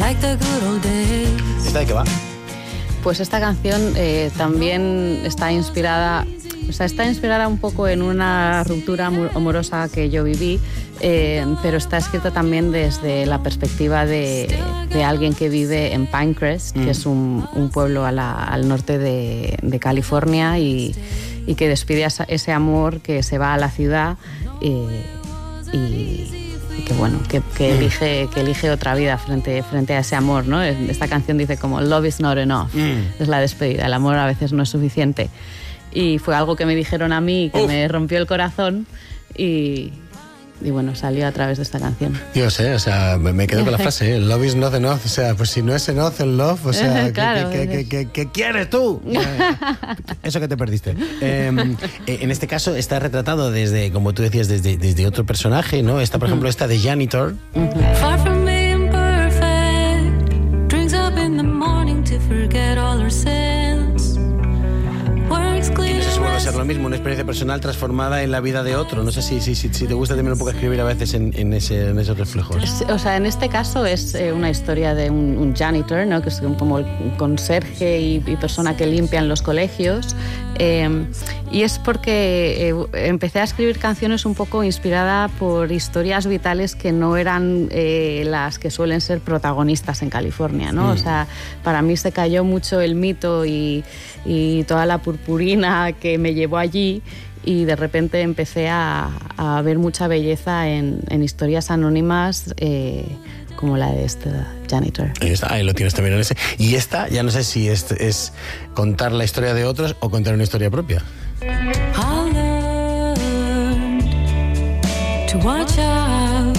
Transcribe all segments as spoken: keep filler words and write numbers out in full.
¿Esta de qué va? Pues esta canción eh, también está inspirada, o sea, está inspirada un poco en una ruptura amorosa que yo viví, eh, pero está escrita también desde la perspectiva de, de alguien que vive en Pinecrest, mm. que es un, un pueblo a la, al norte de, de California, y, y que despide esa, ese amor, que se va a la ciudad eh, y... y que bueno, que, que, elige, que elige otra vida frente, frente a ese amor, ¿no? Esta canción dice como love is not enough, mm. es la despedida, el amor a veces no es suficiente. Y fue algo que me dijeron a mí, que Uf. me rompió el corazón, y, y bueno, salió a través de esta canción. Yo sé, o sea, me quedo con la frase, ¿eh? Love is not enough, o sea, pues si no es enough el love, o sea, claro, ¿qué, qué, qué, qué quieres tú? Eso que te perdiste. Eh, en este caso está retratado desde, como tú decías, desde, desde otro personaje, ¿no? Está, por ejemplo, esta de Janitor. Far from being perfect, drinks up in the morning to forget all her sins. No sé si vuelve a ser lo mismo, una experiencia personal transformada en la vida de otro. No sé si, si, si, si te gusta también un poco escribir a veces en, en, ese, en esos reflejos. O sea, en este caso es eh, una historia de un, un janitor, ¿no? Que es como el conserje y, y persona que limpia en los colegios. Eh, y es porque eh, empecé a escribir canciones un poco inspirada por historias vitales que no eran eh, las que suelen ser protagonistas en California, ¿no? Mm. O sea, para mí se cayó mucho el mito y, y toda la purpurina que me llevó allí, y de repente empecé a, a ver mucha belleza en, en historias anónimas eh, como la de este janitor. Ahí está, ahí lo tienes también en ese. Y esta, ya no sé si es, es contar la historia de otros o contar una historia propia. I'll learn to watch out,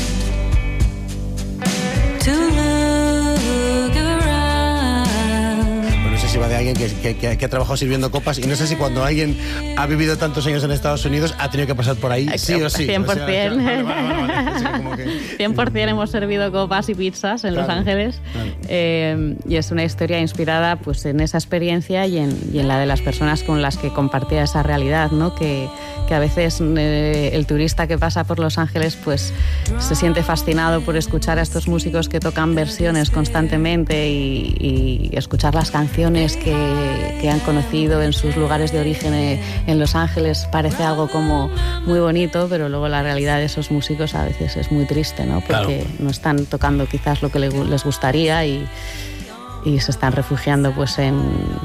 to look around. Bueno, no sé si va de alguien que, que, que, que ha trabajado sirviendo copas, y no sé si cuando alguien ha vivido tantos años en Estados Unidos ha tenido que pasar por ahí, sí o sí. cien por ciento. O sea, o sea, vale, vale, vale, vale. Como que... cien por ciento hemos servido copas y pizzas en claro, Los Ángeles, claro. eh, y es una historia inspirada pues, en esa experiencia y en, y en la de las personas con las que compartía esa realidad, ¿no? que, que a veces eh, el turista que pasa por Los Ángeles pues, se siente fascinado por escuchar a estos músicos que tocan versiones constantemente y, y escuchar las canciones que, que han conocido en sus lugares de origen eh, en Los Ángeles. Parece algo como muy bonito, pero luego la realidad de esos músicos a veces es muy triste, ¿no? Porque claro. no están tocando quizás lo que les gustaría y, y se están refugiando pues en,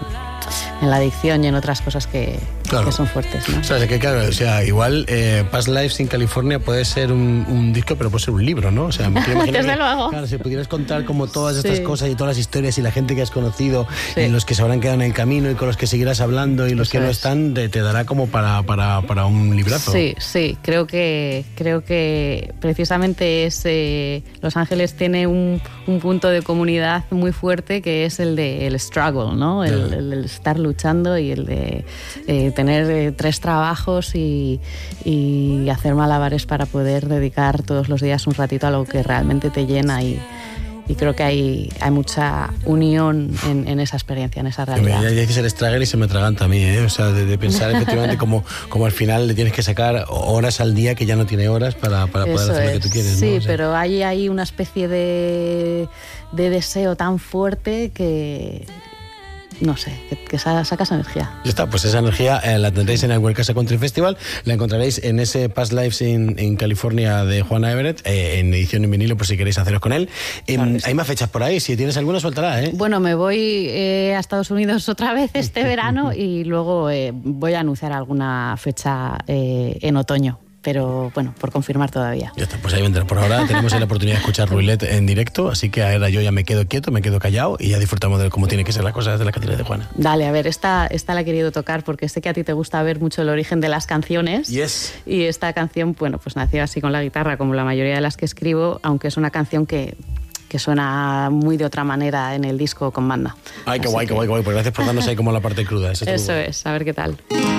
en la adicción y en otras cosas que, claro. que son fuertes, ¿no? O sea, que claro, o sea, igual eh, Past Lives in California puede ser un, un disco, pero puede ser un libro, ¿no? O sea, me Desde que, luego. Claro, si pudieras contar como todas estas sí. cosas y todas las historias y la gente que has conocido, sí. y los que se habrán quedado en el camino y con los que seguirás hablando y los Eso que no es. están, te, te dará como para, para, para un librazo. Sí, sí, creo que creo que precisamente es, eh, Los Ángeles tiene un, un punto de comunidad muy fuerte, que es el de el struggle, ¿no? El, yeah. el, el estar luchando y el de eh, tener eh, tres trabajos y, y hacer malabares para poder dedicar todos los días un ratito a lo que realmente te llena, y, y creo que hay, hay mucha unión en, en esa experiencia, en esa realidad. Ya dices el struggle y se me atraganta a mí, ¿eh? O sea, de, de pensar efectivamente como, como al final le tienes que sacar horas al día que ya no tiene horas para, para poder Eso hacer es. lo que tú quieres, Sí, ¿no? O sea, pero hay, hay una especie de, de deseo tan fuerte que... no sé, que, que sacas energía. Ya está, pues esa energía eh, la tendréis en el World Casa Country Festival, la encontraréis en ese Past Lives in, in California de Juana Everett, eh, en edición en vinilo, por si queréis haceros con él. Eh, claro, sí. Hay más fechas por ahí, si tienes alguna, suéltala, ¿eh? Bueno, me voy eh, a Estados Unidos otra vez este verano y luego eh, voy a anunciar alguna fecha eh, en otoño. Pero bueno, por confirmar todavía. Ya está, pues ahí vendrá. Por ahora tenemos la oportunidad de escuchar Roulette en directo, así que ahora yo ya me quedo quieto, me quedo callado y ya disfrutamos de cómo tiene que ser la cosa desde la cantina de Juana. Dale, a ver, esta, esta la he querido tocar porque sé que a ti te gusta ver mucho el origen de las canciones. Yes. Y esta canción, bueno, pues nació así con la guitarra, como la mayoría de las que escribo, aunque es una canción que... que suena muy de otra manera en el disco con banda. Ay, qué guay, que... qué guay, qué guay. Pues gracias por darnos ahí como la parte cruda. Eso, Eso es, a ver qué tal.